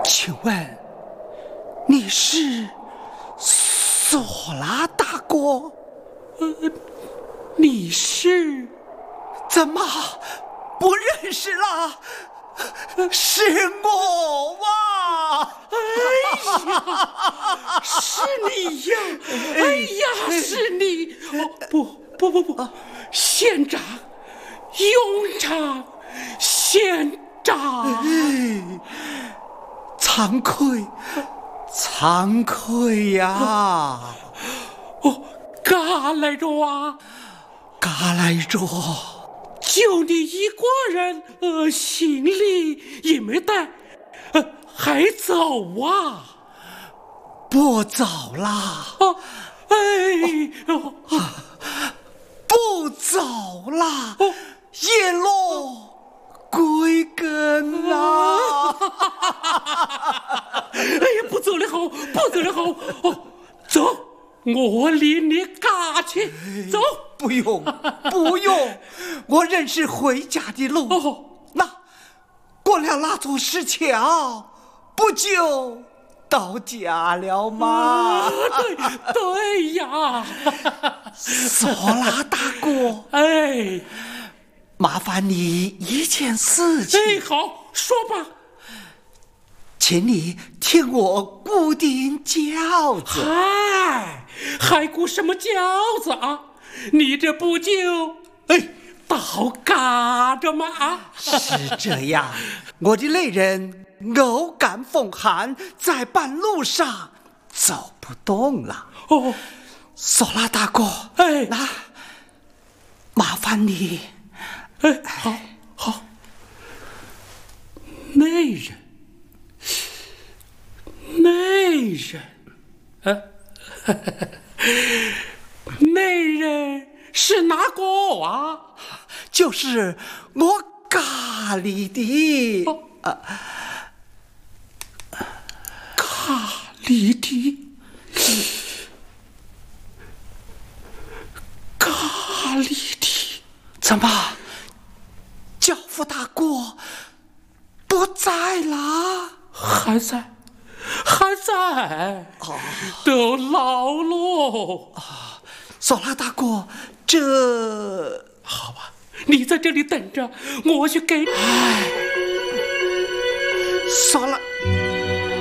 请问你是索拉大哥？ 你是？ 怎么不认识了？是我啊！ 哎呀，是你呀！哎呀，是你！不，县长，永昌县长， 惭愧呀！ 嘎来着啊！ 嘎来着， 就你一个人，行李也没带，还走啊？ 不走啦！不走啦！叶落归根啊！ 哎呀，不走了好，不走了好！走，我领你嘎去。走。 不用，我认识回家的路。那过了那座石桥，不就到家了吗？ 对呀。 索拉大哥，麻烦你一件事情。 好，说吧。 请你听我鼓顶轿子。 还鼓什么轿子啊？你这不就倒嘎着吗？ 是这样，我的累人偶感风寒，在半路上走不动了。索拉大哥，那麻烦你。 好。内人是哪个啊？ 就是我咖喱的。 咖喱的， 怎么，教父大哥不在了？ 还在，都老喽。 索拉大哥，这好吧，你在这里等着，我去给。 索拉。